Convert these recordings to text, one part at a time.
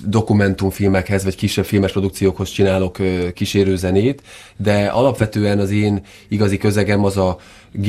dokumentumfilmekhez, vagy kisebb filmes produkciókhoz csinálok kísérőzenét, de alapvetően az én igazi közegem az a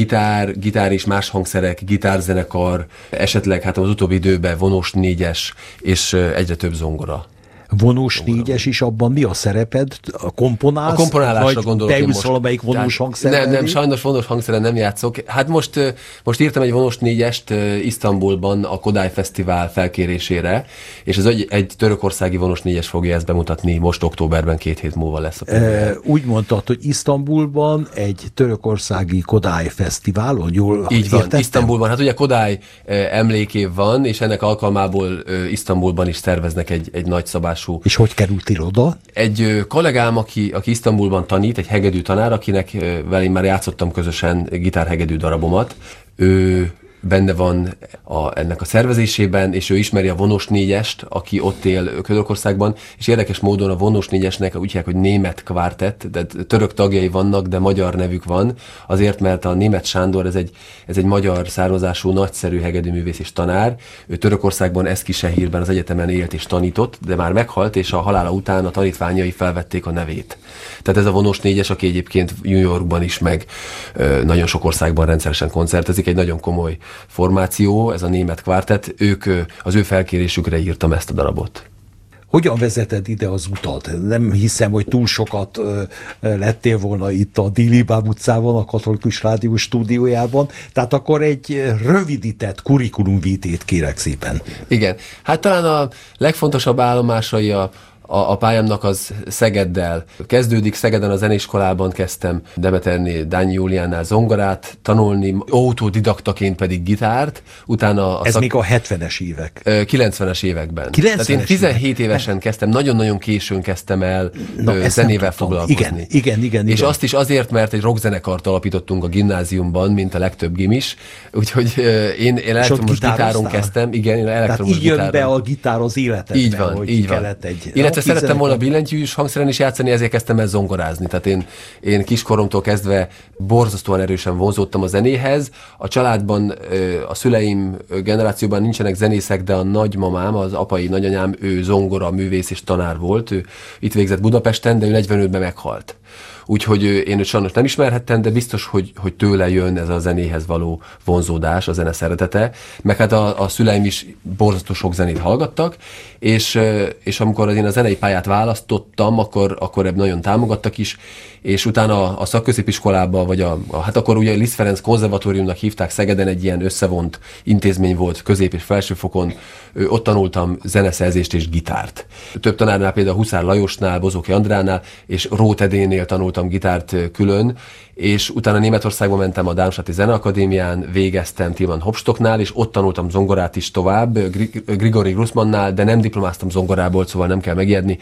gitár és más hangszerek, gitárzenekar, esetleg hát az utóbbi időben vonós négyes, és egyre több zongora. Vonós négyes is, abban mi a szereped? A komponálsz? A komponálásra gondolok én most. Te valamelyik vonós hangszer? Nem, sajnos vonós hangszeren nem játszok. Hát most írtam egy vonós négyest Isztambulban a Kodály Fesztivál felkérésére, és ez egy törökországi vonós négyes fogja ezt bemutatni most októberben, 2 hét múlva lesz a premier. Úgy mondtad, hogy Isztambulban egy törökországi Kodály Fesztivál, hogy jól így van, értettem? Isztambulban. Hát ugye Kodály emlékév van, és ennek alkalmából Isztambulban is szerveznek egy nagyszabású. És hogy kerültél oda? Egy kollégám, aki Isztambulban tanít, egy hegedű tanár, akinek vele én már játszottam közösen gitárhegedű darabomat. Ő benne van ennek a szervezésében, és ő ismeri a vonós négyest, aki ott él Törökországban, és érdekes módon a vonós négyesnek úgy hívják, hogy német kvártett, de török tagjai vannak, de magyar nevük van, azért, mert a Németh Sándor, ez egy magyar származású, nagyszerű hegedűművész és tanár. Ő Törökországban, Eszkisehirben az egyetemen élt és tanított, de már meghalt, és a halála után a tanítványai felvették a nevét. Tehát ez a vonós négyes, aki egyébként New Yorkban is, meg nagyon sok országban rendszeresen koncertezik, egy nagyon komoly formáció, ez a német kvártett, az ő felkérésükre írtam ezt a darabot. Hogyan vezeted ide az utat? Nem hiszem, hogy túl sokat lettél volna itt a Déli-Báb utcában, a Katolikus Rádió stúdiójában, tehát akkor egy rövidített kurikulumvitét kérek szépen. Igen, hát talán a legfontosabb állomásai a pályámnak az Szegeddel kezdődik. Szegeden a zeneiskolában kezdtem Demeterné Dányi Júliánnál zongorát tanulni, autodidaktaként pedig gitárt, utána... Ez még a 70-es évek? 90-es években. Tehát én 17 évesen kezdtem, nagyon-nagyon későn kezdtem el zenével foglalkozni. Igen. És azt is azért, mert egy rockzenekart alapítottunk a gimnáziumban, mint a legtöbb gimis, úgyhogy én elektromos gitáron kezdtem. Igen, én elektromos gitáron. Tehát így jön be a gitár az életedbe, így van, hogy így kellett van. Illetve szerettem volna billentyűs hangszeren is játszani, ezért kezdtem el zongorázni. Tehát én kiskoromtól kezdve borzasztóan erősen vonzódtam a zenéhez. A családban, a szüleim generációban nincsenek zenészek, de a nagymamám, az apai nagyanyám, ő zongora művész és tanár volt. Ő itt végzett Budapesten, de ő 45-ben meghalt. Úgyhogy én őt sajnos nem ismerhettem, de biztos, hogy tőle jön ez a zenéhez való vonzódás, a zene szeretete. Meg hát a szüleim is borzasztó sok zenét hallgattak, és amikor én a zenei pályát választottam, akkor ebben nagyon támogattak is, és utána a szakközépiskolába, vagy hát akkor ugye Liszt Ferenc konzervatóriumnak hívták Szegeden, egy ilyen összevont intézmény volt közép- és felsőfokon, ott tanultam zeneszerzést és gitárt. Több tanárnál, például Huszár Lajosnál, Bozóki Andránál, és Róth Edénél tanultam gitárt külön, és utána Németországba mentem a Darmstadti Zeneakadémián, végeztem Tilman Hopstocknál, és ott tanultam zongorát is tovább, Grigori Grossmannnál, de nem diplomáztam zongorából, szóval nem kell megijedni,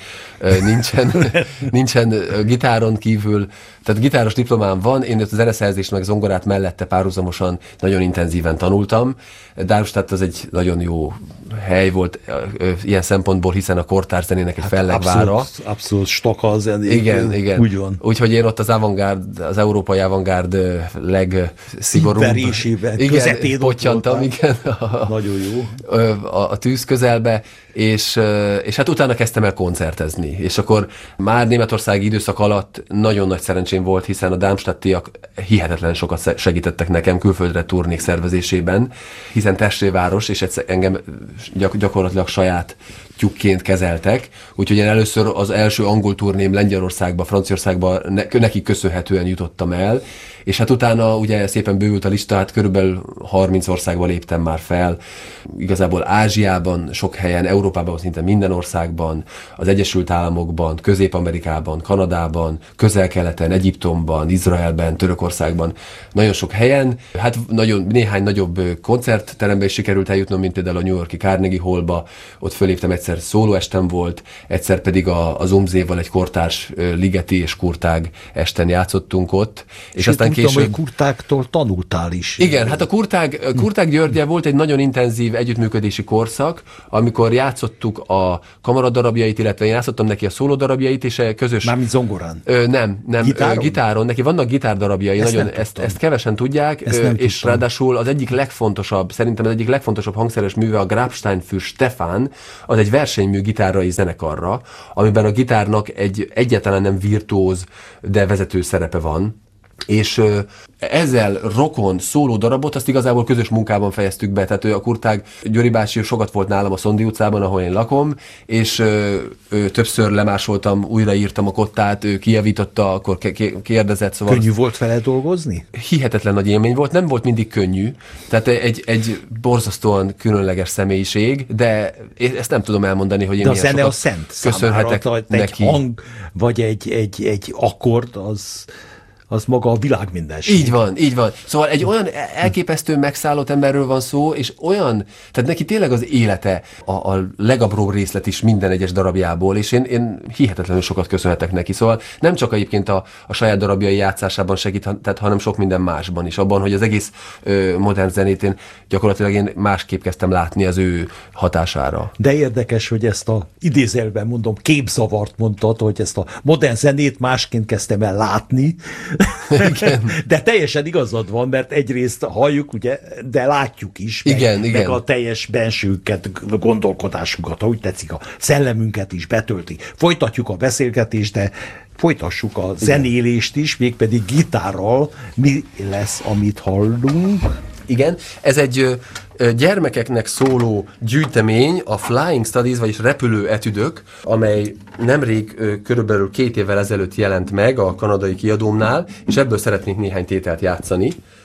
nincsen gitáron kívül, tehát gitáros diplomám van, én ott a zeneszerzést meg zongorát mellette párhuzamosan nagyon intenzíven tanultam. Darmstadt az egy nagyon jó hely volt ilyen szempontból, hiszen a kortárs zenének egy fellegvára. Abszolút stoka zene. Igen. Úgy van. Úgyhogy én ott az európai avantgárd legszigorúbb közepén pottyantam, igen. Nagyon jó. A tűz közelbe, és hát utána kezdtem el koncertezni. És akkor már németországi időszak alatt nagyon nagy szerencsém volt, hiszen a darmstadtiak hihetetlen sokat segítettek nekem külföldre turnék szervezésében, hiszen testvérváros, és engem gyakorlatilag saját tyúkként kezeltek, úgyhogy én először az első angol turném Lengyelországba, Franciaországba nekik köszönhetően jutottam el, és hát utána ugye szépen bővült a lista, hát körülbelül 30 országba léptem már fel, igazából Ázsiában, sok helyen, Európában, szinte minden országban, az Egyesült Államokban, Közép-Amerikában, Kanadában, Közel-Keleten, Egyiptomban, Izraelben, Törökországban, nagyon sok helyen, hát néhány nagyobb koncertterembe is sikerült eljutnom, mint például a New York-i Carnegie Hallba, ott föléptem, egyszer szólóestem volt, egyszer pedig az Umzéval egy kortárs ligeti és kurtág esten játszottunk ott, és aztán később. Tudom, hogy Kurtágtól tanultál is. Igen, hát a Kurtág Györgyel volt egy nagyon intenzív együttműködési korszak, amikor játszottuk a kamaradarabjait, illetve én játszottam neki a szólódarabjait, és közös... Mármint zongorán? Nem, gitáron. Neki vannak gitárdarabjai, ezt kevesen tudják, és tudtam. Ráadásul az egyik legfontosabb, szerintem az egyik legfontosabb hangszeres műve a Grabstein für Stefan, az egy versenymű gitárrai zenekarra, amiben a gitárnak egy egyáltalán nem virtuóz, de vezető szerepe van. És ezzel rokon szóló darabot, azt igazából közös munkában fejeztük be. Tehát a Kurtág Győri bácsi sokat volt nálam a Szondi utcában, ahol én lakom, és többször lemásoltam, újraírtam a kottát, ő kijavította, akkor kérdezett. Szóval könnyű volt vele dolgozni? Hihetetlen nagy élmény volt, nem volt mindig könnyű. Tehát egy borzasztóan különleges személyiség, de ezt nem tudom elmondani, hogy én de a zene a szent köszönhetek számára, neki. Egy hang, vagy egy akkord, az maga a világ mindenség. Így van. Szóval egy olyan elképesztő megszállott emberről van szó, és olyan, tehát neki tényleg az élete a legapróbb részlet is minden egyes darabjából, és én hihetetlenül sokat köszönhetek neki. Szóval nem csak egyébként a saját darabjai játszásában segített, hanem sok minden másban is. Abban, hogy az egész modern zenét gyakorlatilag másképp kezdtem látni az ő hatására. De érdekes, hogy ezt a idézelben mondom, képzavart mondtad, hogy ezt a modern zenét másként kezdtem el látni. Igen. De teljesen igazad van, mert egyrészt halljuk, ugye, de látjuk is, meg a teljes bensőket, gondolkodásunkat, ahogy tetszik, a szellemünket is betölti. Folytatjuk a beszélgetést, de folytassuk a zenélést is, mégpedig gitárral. Mi lesz, amit hallunk? Igen, ez egy gyermekeknek szóló gyűjtemény, a Flying Studies, vagyis repülő etüdök, amely nemrég körülbelül 2 évvel ezelőtt jelent meg a kanadai kiadómnál, és ebből szeretnék néhány tételt játszani.